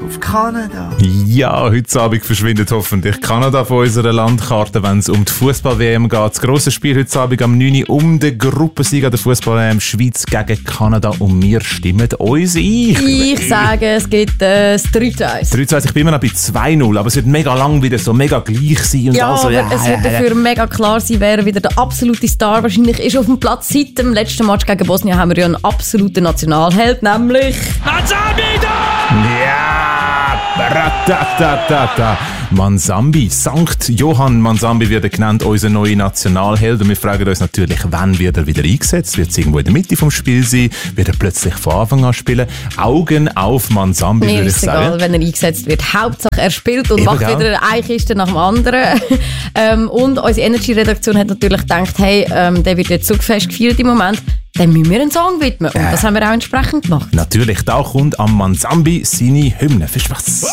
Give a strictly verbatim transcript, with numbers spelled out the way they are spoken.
auf Kanada. Ja, heute Abend verschwindet hoffentlich Kanada von unserer Landkarte, wenn es um die Fußball-W M geht. Das grosse Spiel heute Abend am neun Uhr um den Gruppensieg an der Fußball-W M Schweiz gegen Kanada und wir stimmen uns ein. Ich sage, es gibt äh, das drei zu eins. drei zu eins, ich bin immer noch bei zwei null, aber es wird mega lang wieder so mega gleich sein. Und ja, also, aber ja, es wird ja, ja. dafür mega klar sein, wer wieder der absolute Star wahrscheinlich ist auf dem Platz. Seit dem letzten Match gegen Bosnien haben wir ja einen absoluten Nationalheld, nämlich Manzambi da! Ja, ratatatata. Manzambi, Sankt Johann Manzambi wird er genannt, unser neuer Nationalheld. Und wir fragen uns natürlich, wann wird er wieder eingesetzt? Wird es irgendwo in der Mitte vom Spiel sein? Wird er plötzlich von Anfang an spielen? Augen auf Manzambi, mir würde ich ist sagen. egal, wenn er eingesetzt wird. Hauptsache er spielt und Eben, macht gell? wieder eine Kiste nach dem anderen. ähm, und unsere Energy-Redaktion hat natürlich gedacht, hey, ähm, der wird jetzt so fest gefeiert im Moment, dann müssen wir einen Song widmen. Und Äh. das haben wir auch entsprechend gemacht. Natürlich, da kommt am Manzambi seine Hymne. Für was?